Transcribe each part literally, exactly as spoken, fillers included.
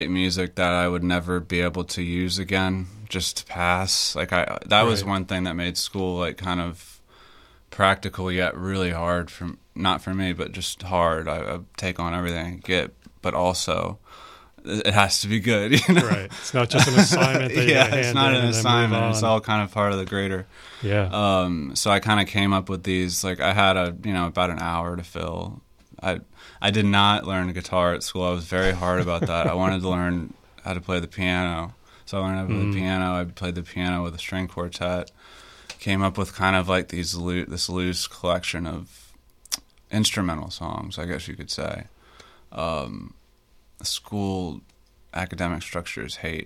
music that I would never be able to use again, just to pass. Like I, that was Right. one thing that made school like kind of practical yet really hard for not for me, but just hard. I, I take on everything I get, but also it has to be good. You know? Right. It's not just an assignment that you yeah, gotta it's hand not in an and then move assignment. It's on. all kind of part of the greater. Yeah. Um, so I kind of came up with these. Like I had a you know about an hour to fill. I I did not learn guitar at school. I was very hard about that. I wanted to learn how to play the piano. So I learned how to play Mm. the piano. I played the piano with a string quartet. Came up with kind of like these loo- this loose collection of instrumental songs, I guess you could say. Um, school academic structures hate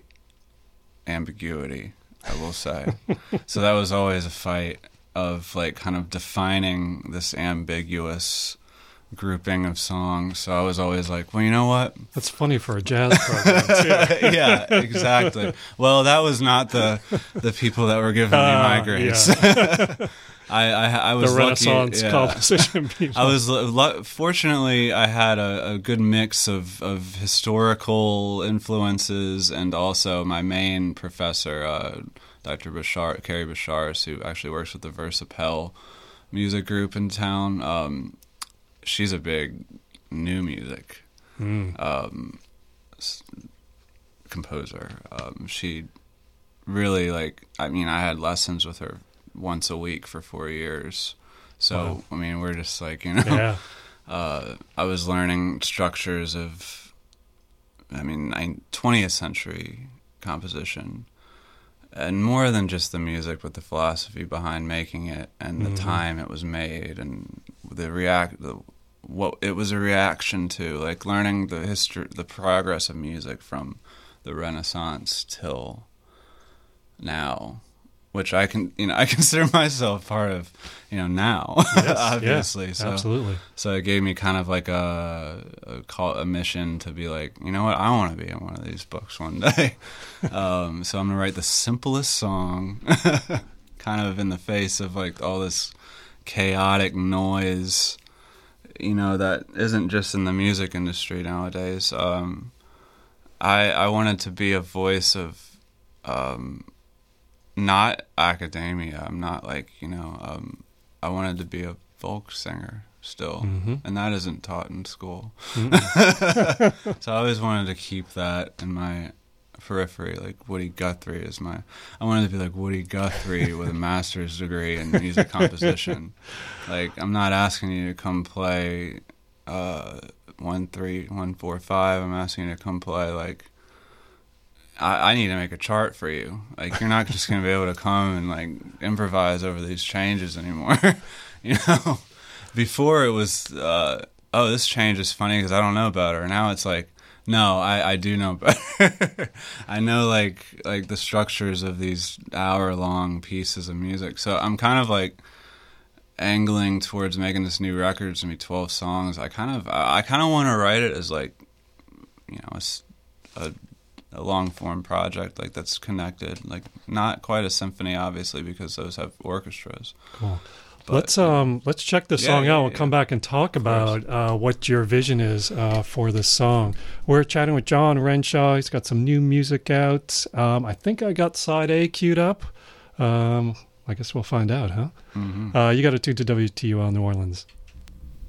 ambiguity, I will say. So that was always a fight of like kind of defining this ambiguous grouping of songs. So I was always like, well, you know what? That's funny for a jazz program, too. Yeah, exactly. Well, that was not the the people that were giving me Ah, my grades. yeah. I, I I was The lucky- Renaissance yeah. composition people. I was lu- fortunately I had a, a good mix of, of historical influences and also my main professor, uh, Doctor Bashar, Carrie Basharis, who actually works with the Versapel music group in town. Um, she's a big new music Mm. um, s- composer. Um, she really like. I mean, I had lessons with her once a week for four years. So Wow. I mean, we're just like you know. Yeah. Uh, I was learning structures of, I mean, nine- twentieth century composition, and more than just the music, but the philosophy behind making it, and the Mhm. time it was made, and the react, the, what it was a reaction to, like learning the history, the progress of music from the Renaissance till now. Which I can, you know, I consider myself part of, you know, now, Yes, obviously. yeah, so, absolutely. so it gave me kind of like a, a call, a mission to be like, you know what, I want to be in one of these books one day. um, so I'm gonna write the simplest song, kind of in the face of like all this chaotic noise, you know, that isn't just in the music industry nowadays. Um, I I wanted to be a voice of. Um, Not academia. I'm not like, you know, um, I wanted to be a folk singer still, Mhm. and that isn't taught in school. Mm. So I always wanted to keep that in my periphery, like Woody Guthrie is my, I wanted to be like Woody Guthrie with a master's degree in music composition. Like, I'm not asking you to come play uh, one, three, one, four, five. I'm asking you to come play like, I, I need to make a chart for you. Like, you're not just going to be able to come and, like, improvise over these changes anymore. You know? Before it was, uh, oh, this change is funny because I don't know better. Now it's like, no, I, I do know better. I know, like, like the structures of these hour-long pieces of music. So I'm kind of, like, angling towards making this new record. It's going to be twelve songs. I kind of, I, I kind of want to write it as, like, you know, a, s- a a long form project like that's connected, like not quite a symphony obviously because those have orchestras. Cool. But, let's um let's check this Yeah, song yeah, out. yeah, We'll come yeah. back and talk Of about uh, what your vision is uh, for this song. We're chatting with John Renshaw. He's got some new music out. Um, I think I got side A queued up. Um, I guess we'll find out, huh? Mhm. Uh, you got to tune to W T U L New Orleans.